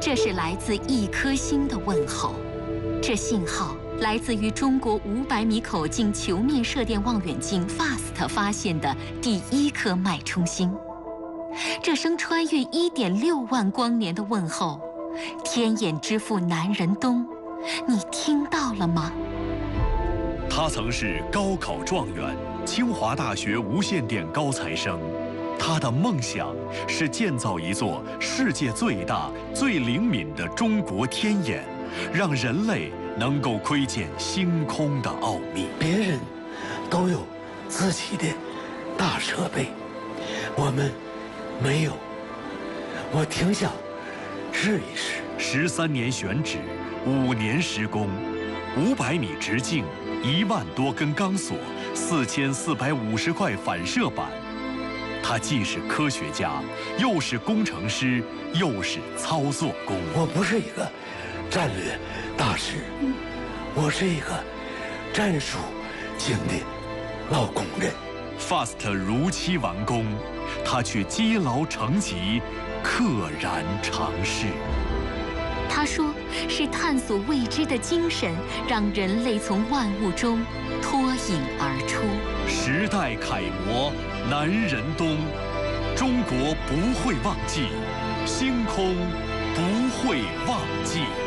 这是来自一颗星的问候。这信号来自于中国500米口径球面射电望远镜 FAST 发现的第一颗脉冲星。这声穿越1.6万光年的问候，天眼之父南仁东，你听到了吗？ 他曾是高考状元，清华大学无线电高材生。他的梦想是建造一座世界最大、最灵敏的中国天眼，让人类能够窥见星空的奥秘。 别人都有自己的大设备，我们没有。我挺想试一试。 13年选址，5年施工，500米直径，1万多根钢索，4450块反射板。他既是科学家，又是工程师，又是操作工。 我不是一个战略大师，我是一个战术型的老工人。 FAST 如期完工，他却积劳成疾，溘然长逝。 他说，是探索未知的精神，让人类从万物中脱颖而出。 时代楷模南仁东，中国不会忘记，星空不会忘记。